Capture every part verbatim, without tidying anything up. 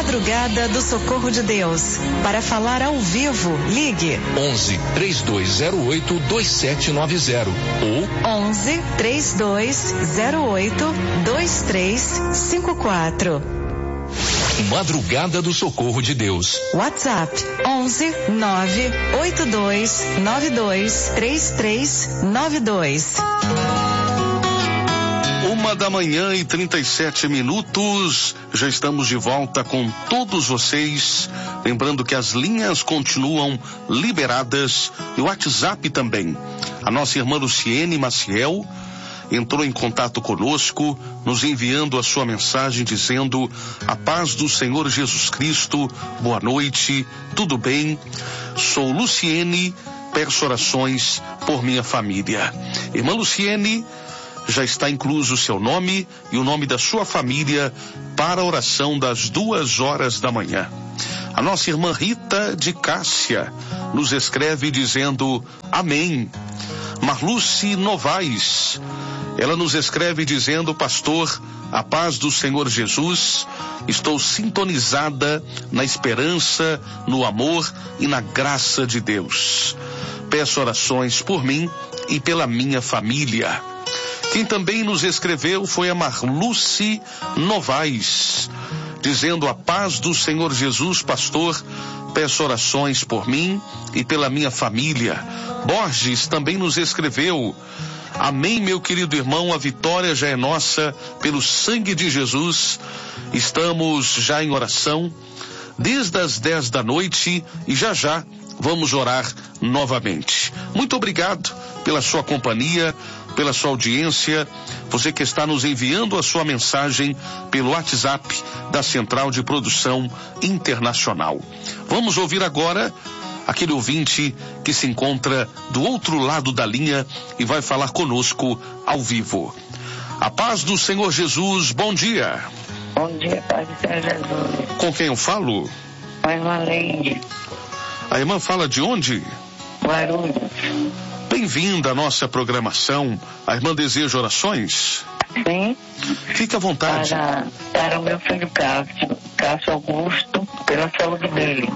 Madrugada do Socorro de Deus. Para falar ao vivo, ligue onze, três dois zero oito, dois sete nove zero ou onze, três dois zero oito, dois três cinco quatro. Madrugada do Socorro de Deus. WhatsApp onze, nove oito dois nove dois três três nove dois. Uma da manhã e trinta e sete minutos, já estamos de volta com todos vocês. Lembrando que as linhas continuam liberadas e o WhatsApp também. A nossa irmã Luciene Maciel entrou em contato conosco, nos enviando a sua mensagem dizendo: a paz do Senhor Jesus Cristo, boa noite, tudo bem? Sou Luciene, peço orações por minha família. Irmã Luciene, já está incluso o seu nome e o nome da sua família para a oração das duas horas da manhã. A nossa irmã Rita de Cássia nos escreve dizendo amém. Marluce Novaes, ela nos escreve dizendo: pastor, a paz do Senhor Jesus, estou sintonizada na esperança, no amor e na graça de Deus. Peço orações por mim e pela minha família. Quem também nos escreveu foi a Marluce Novaes, dizendo: a paz do Senhor Jesus, pastor, peço orações por mim e pela minha família. Borges também nos escreveu: amém, meu querido irmão, a vitória já é nossa pelo sangue de Jesus. Estamos já em oração desde as dez da noite e já já vamos orar novamente. Muito obrigado pela sua companhia, pela sua audiência, você que está nos enviando a sua mensagem pelo WhatsApp da Central de Produção Internacional. Vamos ouvir agora aquele ouvinte que se encontra do outro lado da linha e vai falar conosco ao vivo. A paz do Senhor Jesus, bom dia. Bom dia, paz do Senhor Jesus. Com quem eu falo? Com a irmã Leide. A irmã fala de onde? Guarulhos. Bem-vinda à nossa programação. A irmã deseja orações? Sim. Fique à vontade. Para, para o meu filho Cássio, Cássio Augusto, pela saúde dele.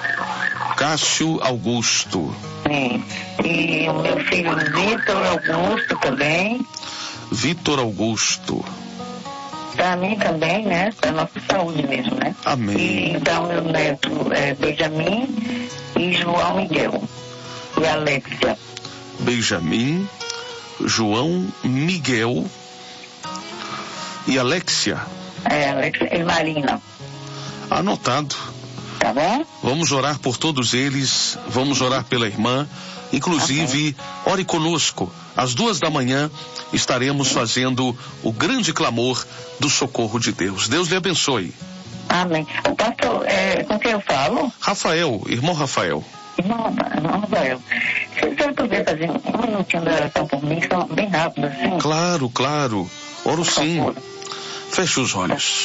Cássio Augusto. Sim. E o meu filho Vitor Augusto também. Vitor Augusto. Para mim também, né? Para a nossa saúde mesmo, né? Amém. E então meu neto é Benjamin e João Miguel. E Alexia. Benjamin, João Miguel e Alexia. É, Alexia e Marina. Anotado. Tá bom? Vamos orar por todos eles, vamos orar pela irmã. Inclusive, ore conosco. Às duas da manhã estaremos fazendo o grande clamor do socorro de Deus. Deus lhe abençoe. Amém. O pastor, é, com quem eu falo? Rafael, irmão Rafael. Irmão, irmão Rafael, você poder fazer um minutinho da oração por mim, só bem rápido assim? Claro, claro. Oro sim. Feche os olhos.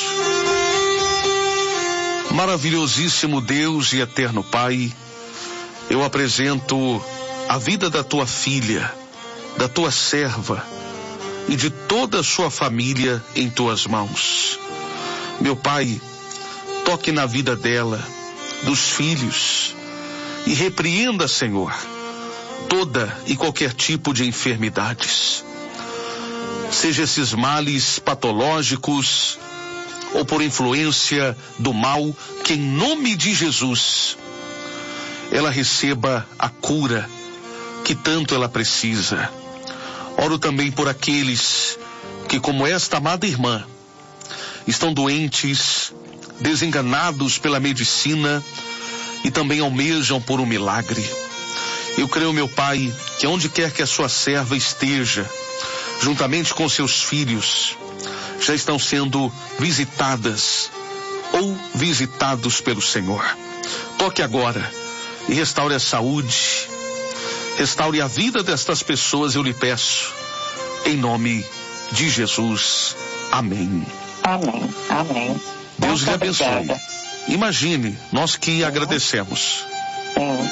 Maravilhosíssimo Deus e eterno Pai, eu apresento a vida da tua filha, da tua serva e de toda a sua família em tuas mãos. Meu Pai, toque na vida dela, dos filhos, e repreenda, Senhor, toda e qualquer tipo de enfermidades. Seja esses males patológicos ou por influência do mal, que em nome de Jesus ela receba a cura que tanto ela precisa. Oro também por aqueles que, como esta amada irmã, estão doentes, desenganados pela medicina e também almejam por um milagre. Eu creio, meu Pai, que onde quer que a sua serva esteja, juntamente com seus filhos, já estão sendo visitadas ou visitados pelo Senhor. Toque agora e restaure a saúde, restaure a vida destas pessoas, eu lhe peço, em nome de Jesus. Amém. Amém, amém. Deus lhe abençoe. Obrigada. Imagine, nós que agradecemos. Sim.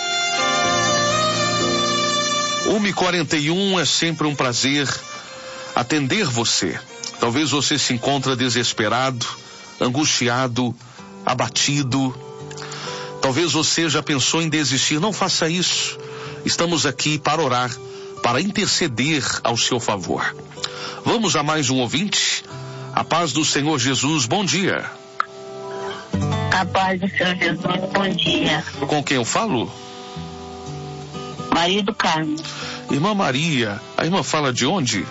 uma e quarenta e um, é sempre um prazer atender você. Talvez você se encontre desesperado, angustiado, abatido. Talvez você já pensou em desistir. Não faça isso. Estamos aqui para orar, para interceder ao seu favor. Vamos a mais um ouvinte. A paz do Senhor Jesus, bom dia. A paz do Senhor Jesus, bom dia. Com quem eu falo? Maria do Carmo. Irmã Maria, a irmã fala de onde?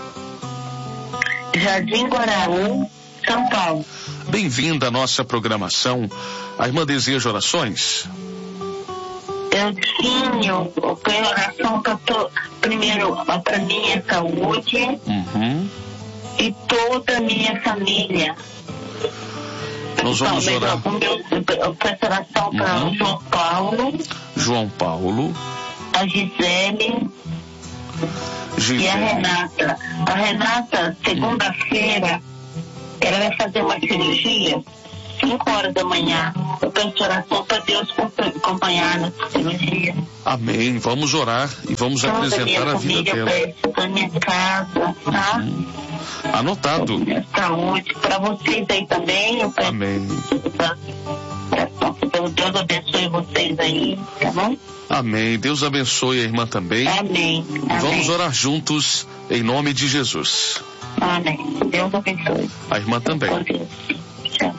Jardim Guaraú, São Paulo. Bem-vinda à nossa programação. A irmã deseja orações? Eu tinha, eu tenho oração para to, primeiro para minha saúde Uhum. e toda a minha família. Nós vamos Também, orar. Eu peço oração para Uhum. o João Paulo, João Paulo, a Gisele e a Gisele. Renata. A Renata, segunda-feira, ela vai fazer uma cirurgia, cinco horas da manhã. Eu peço oração para Deus acompanhar nessa cirurgia. Amém. Vamos orar e vamos Toda a apresentar minha a vida família, eu dela. peço para minha casa, tá? Uhum. Anotado. Minha saúde. Para vocês aí também, eu peço. Amém. Deus abençoe vocês aí, tá bom? Amém. Deus abençoe a irmã também. Amém. Amém. Vamos orar juntos em nome de Jesus. Amém. Deus abençoe. A irmã também. Com Deus. Tchau.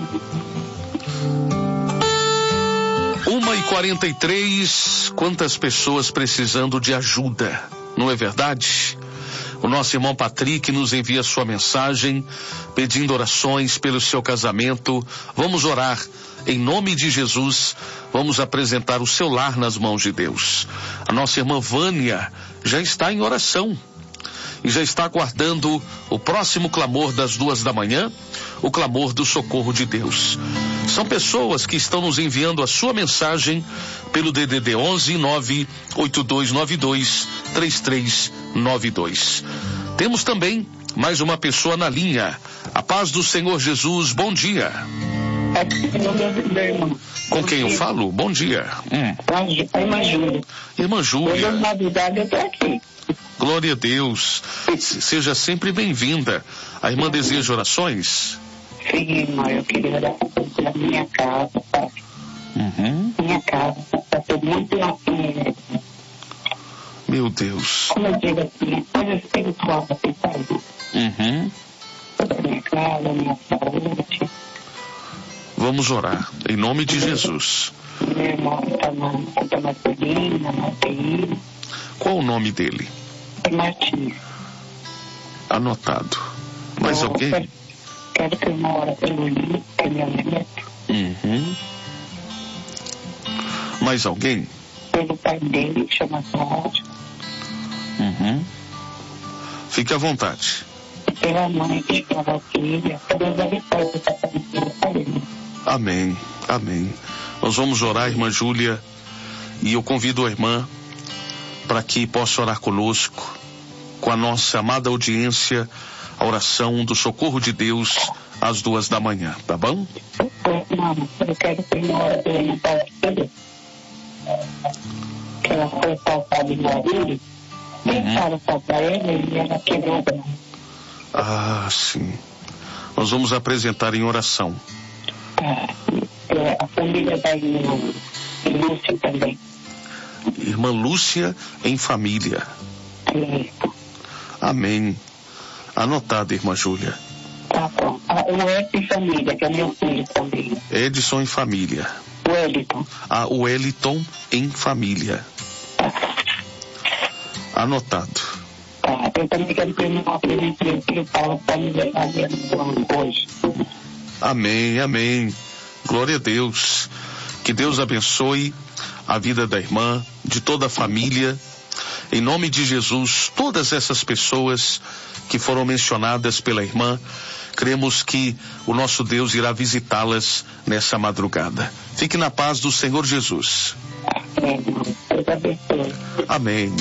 Uma e quarenta e três, quantas pessoas precisando de ajuda, não é verdade? O nosso irmão Patrick nos envia sua mensagem, pedindo orações pelo seu casamento. Vamos orar em nome de Jesus, vamos apresentar o seu lar nas mãos de Deus. A nossa irmã Vânia já está em oração e já está aguardando o próximo clamor das duas da manhã, o clamor do socorro de Deus. São pessoas que estão nos enviando a sua mensagem pelo D D D onze nove oito dois nove dois três três nove dois. Temos também mais uma pessoa na linha. A paz do Senhor Jesus, bom dia. Com quem eu falo? Bom dia. Hum. Irmã Júlia. Irmã Hoje, Júlia. na verdade, eu tô aqui. Glória a Deus. Seja sempre bem-vinda. A irmã deseja orações? Sim, irmã, eu queria orar pela minha casa, tá? Uhum. Minha casa, tá tudo muito assim, Meu Deus. como eu digo assim, coisa espiritual, assim, sabe? Uhum. Toda a minha casa, minha saúde. Vamos orar em nome de Jesus. Meu irmão tá na, tá na colina, na U T I, Qual o nome dele? é Martins. Anotado. Mais Eu alguém? Quero, quero que uma hora pelo livro, que é meu neto, Uhum. Mais alguém? pelo pai dele, que chama Cláudio, Uhum. Fique à vontade. e pela mãe, que chama filha, que Deus abençoe essa família, sabe? Amém. Amém. Nós vamos orar, irmã Júlia, e eu convido a irmã para que possa orar conosco, com a nossa amada audiência, a oração do socorro de Deus às duas da manhã, tá bom? Não, eu quero que uma hora pela minha filha, que ela foi assaltada em Guarulhos, tentaram assaltar ela e ela quebrou o braço. Ah, sim. Nós vamos apresentar em oração. É, a família da irmã Lúcia também. Irmã Lúcia em família. É, Amém. Anotada, irmã Júlia. tá bom. Ah, o Edson em família, que é meu filho também. Edson em família. O Wellington. A Wellington em família. Anotado. Tá, eu também quero que eu apresente meu filho Paulo para me fazer hoje. Amém, amém. Glória a Deus. Que Deus abençoe a vida da irmã, de toda a família. Em nome de Jesus, todas essas pessoas que foram mencionadas pela irmã, cremos que o nosso Deus irá visitá-las nessa madrugada. Fique na paz do Senhor Jesus. Amém, irmão. Deus abençoe. Amém.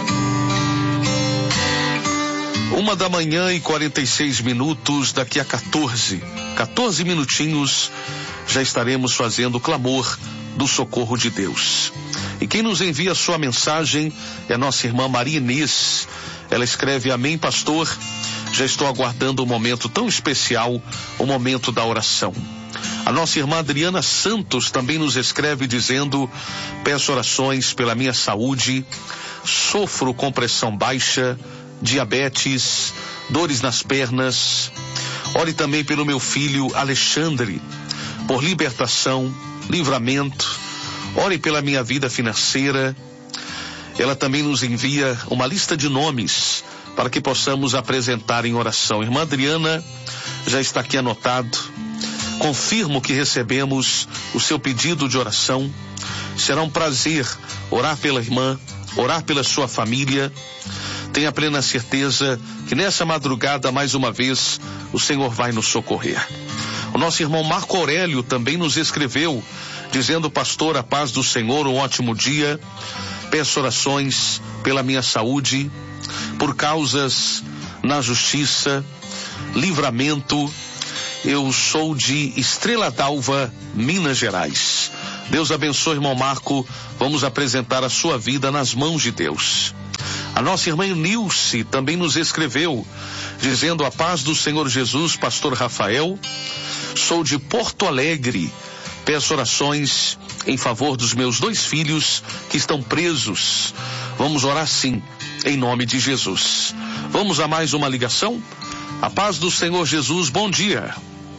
Uma da manhã e quarenta e seis minutos, daqui a quatorze, quatorze minutinhos, já estaremos fazendo o clamor do socorro de Deus. E quem nos envia a sua mensagem é a nossa irmã Maria Inês. Ela escreve: amém, pastor. Já estou aguardando um momento tão especial, o momento da oração. A nossa irmã Adriana Santos também nos escreve dizendo: peço orações pela minha saúde, sofro com pressão baixa, diabetes, dores nas pernas. Ore também pelo meu filho Alexandre, por libertação, livramento. Ore pela minha vida financeira. Ela também nos envia uma lista de nomes para que possamos apresentar em oração. Irmã Adriana, já está aqui anotado. Confirmo que recebemos o seu pedido de oração. Será um prazer orar pela irmã, orar pela sua família. Tenha plena certeza que nessa madrugada, mais uma vez, o Senhor vai nos socorrer. O nosso irmão Marco Aurélio também nos escreveu, dizendo: pastor, a paz do Senhor, um ótimo dia. Peço orações pela minha saúde, por causas na justiça, livramento. Eu sou de Estrela d'Alva, Minas Gerais. Deus abençoe, irmão Marco. Vamos apresentar a sua vida nas mãos de Deus. A nossa irmã Nilce também nos escreveu, dizendo: a paz do Senhor Jesus, pastor Rafael. Sou de Porto Alegre. Peço orações em favor dos meus dois filhos que estão presos. Vamos orar sim, em nome de Jesus. Vamos a mais uma ligação? A paz do Senhor Jesus, bom dia.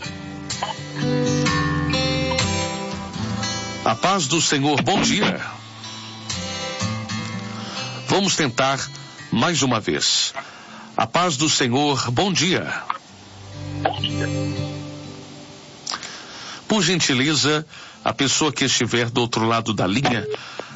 A paz do Senhor, bom dia. Vamos tentar mais uma vez. A paz do Senhor, bom dia. Por gentileza, a pessoa que estiver do outro lado da linha,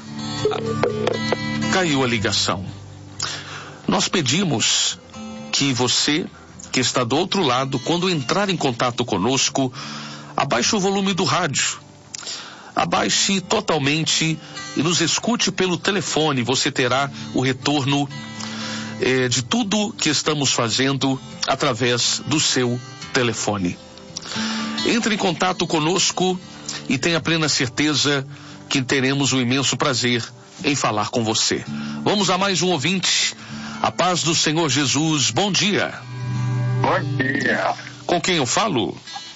caiu a ligação. Nós pedimos que você, que está do outro lado, quando entrar em contato conosco, abaixe o volume do rádio. Abaixe totalmente e nos escute pelo telefone. Você terá o retorno eh, de tudo que estamos fazendo através do seu telefone. Entre em contato conosco e tenha plena certeza que teremos um imenso prazer em falar com você. Vamos a mais um ouvinte. A paz do Senhor Jesus, bom dia. Bom dia. Com quem eu falo?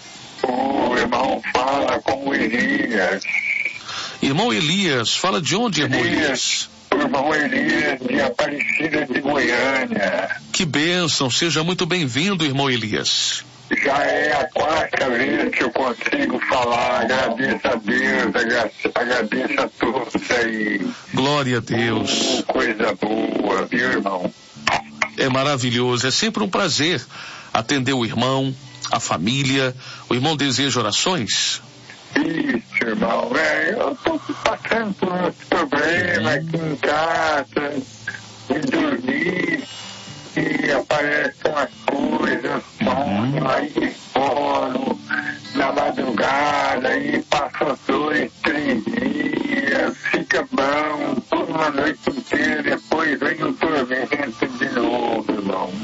O irmão fala com o Elias. Irmão Elias, fala de onde, irmão Elias? O irmão Elias de Aparecida de Goiânia. Que bênção, seja muito bem-vindo, irmão Elias. Já é a quarta vez que eu consigo falar. Agradeço a Deus, agradeço a todos aí. Glória a Deus. Oh, coisa boa, viu, irmão? É maravilhoso, é sempre um prazer atender o irmão, a família. O irmão deseja orações? Isso, irmão. É, eu estou passando por um problema aqui em casa, em dormir, e aparecem umas coisas, sonho, aí foro, na madrugada, aí passam dois, três dias, fica bom, toda uma noite inteira, depois vem o tormento de novo, irmão.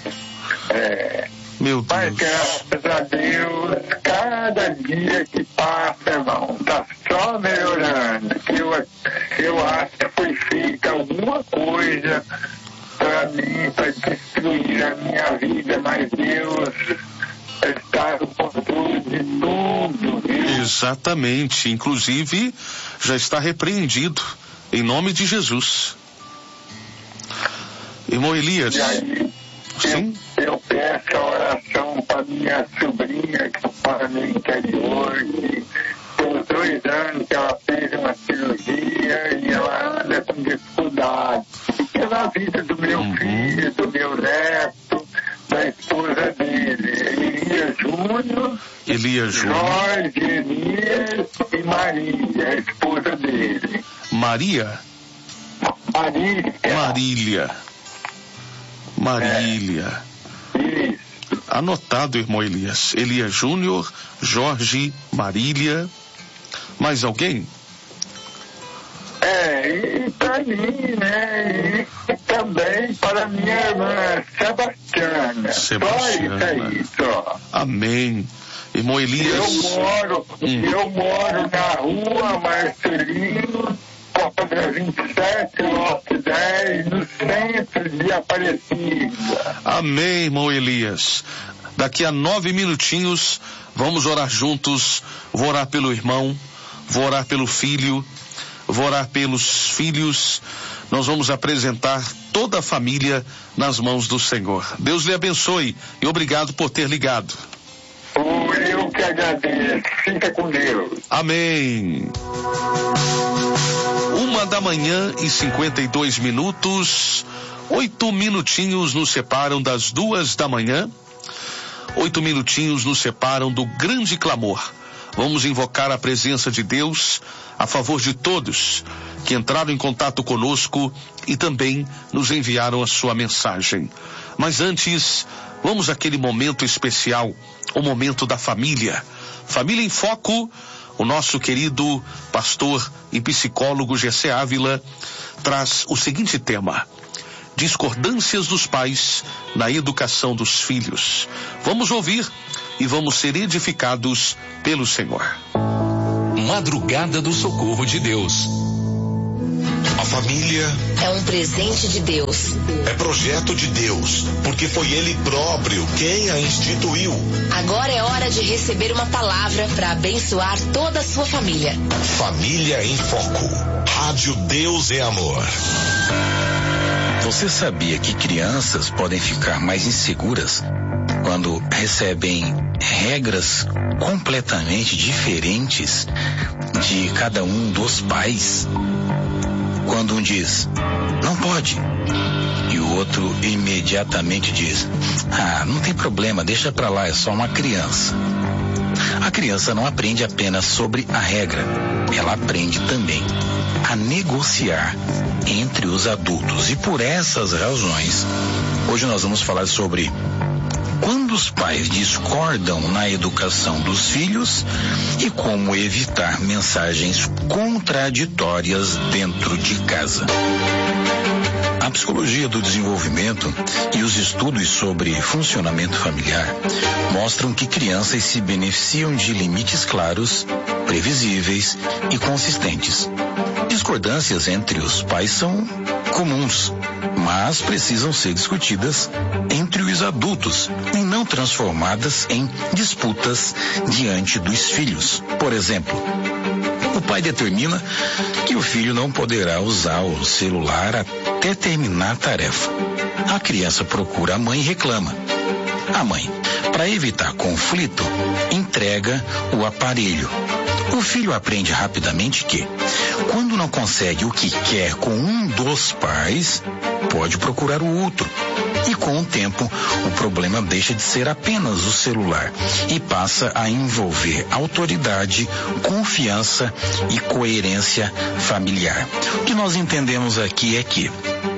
É... Meu Deus. Mas graças a Deus, cada dia que passa, irmão, tá só melhorando. Eu, eu acho que foi feita alguma coisa para mim, para destruir a minha vida, mas Deus está no controle de tudo, viu? Exatamente, inclusive já está repreendido, em nome de Jesus. Irmão Elias. E aí, sim? Eu, eu peço a oração para minha sobrinha que mora no interior, que tem dois anos que ela fez uma cirurgia e ela anda com dificuldade. E pela vida do meu uhum. filho, do meu neto, da esposa dele, Elias Júnior, Elias Júnior, Jorge, Elias e Maria, a esposa dele. Maria? Marília. Marília. Marília. É. Isso. Anotado, irmão Elias. Elias Júnior, Jorge, Marília. Mais alguém? É, e para mim, né? E também para minha irmã Sebastiana. Sebastiana. Só isso aí, só. Amém. Irmão Elias. Eu moro, hum. eu moro na rua Marcelino, quadra vinte e sete, lote dez, no centro de Aparecida. Amém, irmão Elias. Daqui a nove minutinhos, vamos orar juntos. Vou orar pelo irmão, vou orar pelo filho, vou orar pelos filhos. Nós vamos apresentar toda a família nas mãos do Senhor. Deus lhe abençoe e obrigado por ter ligado. Oh, eu que agradeço. Fica com Deus. Amém. Uma da manhã e cinquenta e dois minutos. Oito minutinhos nos separam das duas da manhã. Oito minutinhos nos separam do grande clamor. Vamos invocar a presença de Deus a favor de todos que entraram em contato conosco e também nos enviaram a sua mensagem. Mas antes, vamos àquele momento especial, o momento da família. Família em Foco. O nosso querido pastor e psicólogo Gessé Ávila traz o seguinte tema: discordâncias dos pais na educação dos filhos. Vamos ouvir e vamos ser edificados pelo Senhor. Madrugada do Socorro de Deus. A família é um presente de Deus. É projeto de Deus, porque foi Ele próprio quem a instituiu. Agora é hora de receber uma palavra para abençoar toda a sua família. Família em Foco. Rádio Deus é Amor. Você sabia que crianças podem ficar mais inseguras quando recebem regras completamente diferentes de cada um dos pais? Quando um diz, não pode, e o outro imediatamente diz, ah, não tem problema, deixa pra lá, é só uma criança. A criança não aprende apenas sobre a regra, ela aprende também a negociar entre os adultos. E por essas razões, hoje nós vamos falar sobre quando os pais discordam na educação dos filhos e como evitar mensagens contraditórias dentro de casa. A psicologia do desenvolvimento e os estudos sobre funcionamento familiar mostram que crianças se beneficiam de limites claros, previsíveis e consistentes. Discordâncias entre os pais são comuns, mas precisam ser discutidas entre os adultos e não transformadas em disputas diante dos filhos. Por exemplo, o pai determina que o filho não poderá usar o celular até terminar a tarefa. A criança procura a mãe e reclama. A mãe, para evitar conflito, entrega o aparelho. O filho aprende rapidamente que, quando não consegue o que quer com um dos pais, pode procurar o outro. E com o tempo, o problema deixa de ser apenas o celular e passa a envolver autoridade, confiança e coerência familiar. O que nós entendemos aqui é que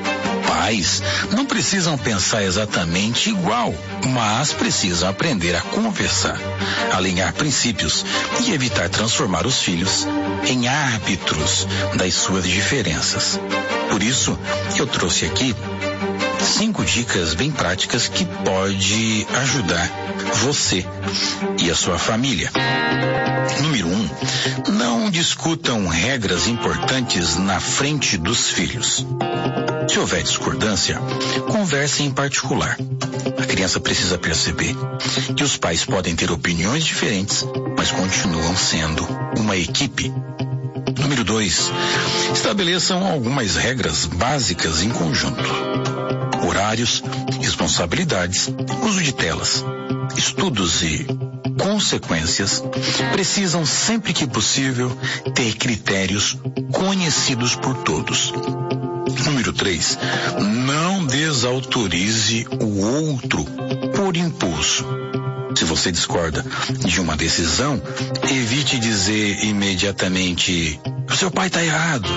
pais não precisam pensar exatamente igual, mas precisam aprender a conversar, alinhar princípios e evitar transformar os filhos em árbitros das suas diferenças. Por isso, eu trouxe aqui cinco dicas bem práticas que pode ajudar você e a sua família. Número um, não discutam regras importantes na frente dos filhos. Se houver discordância, converse em particular. A criança precisa perceber que os pais podem ter opiniões diferentes, mas continuam sendo uma equipe. Número dois, estabeleçam algumas regras básicas em conjunto. Horários, responsabilidades, uso de telas, estudos e consequências precisam, sempre que possível, ter critérios conhecidos por todos. Número três, não desautorize o outro por impulso. Se você discorda de uma decisão, evite dizer imediatamente, seu pai está errado,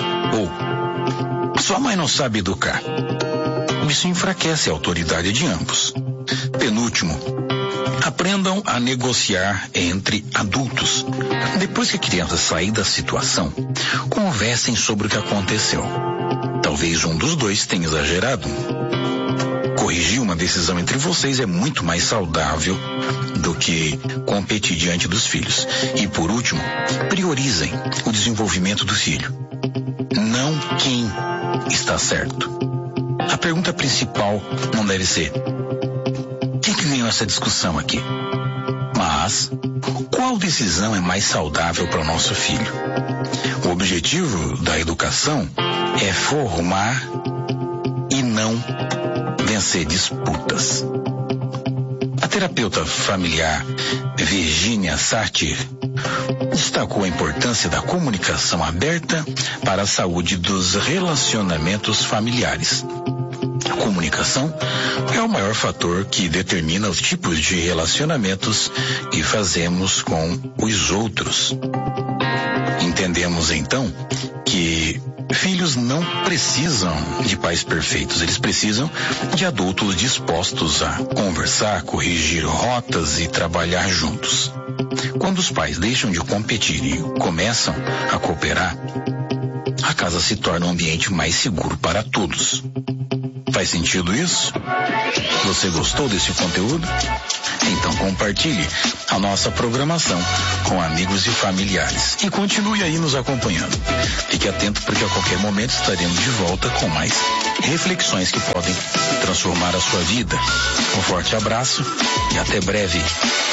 ou sua mãe não sabe educar. Isso enfraquece a autoridade de ambos. Penúltimo, aprendam a negociar entre adultos. Depois que a criança sair da situação, conversem sobre o que aconteceu. Talvez um dos dois tenha exagerado. Corrigir uma decisão entre vocês é muito mais saudável do que competir diante dos filhos. E por último, priorizem o desenvolvimento do filho, não quem está certo. A pergunta principal não deve ser quem que ganhou essa discussão aqui. Mas, qual decisão é mais saudável para o nosso filho? O objetivo da educação é formar e não vencer disputas. A terapeuta familiar Virginia Satir destacou a importância da comunicação aberta para a saúde dos relacionamentos familiares. A comunicação é o maior fator que determina os tipos de relacionamentos que fazemos com os outros. Entendemos então que filhos não precisam de pais perfeitos, eles precisam de adultos dispostos a conversar, corrigir rotas e trabalhar juntos. Quando os pais deixam de competir e começam a cooperar, a casa se torna um ambiente mais seguro para todos. Faz sentido isso? Você gostou desse conteúdo? Então compartilhe a nossa programação com amigos e familiares e continue aí nos acompanhando. Fique atento porque a qualquer momento estaremos de volta com mais reflexões que podem transformar a sua vida. Um forte abraço e até breve.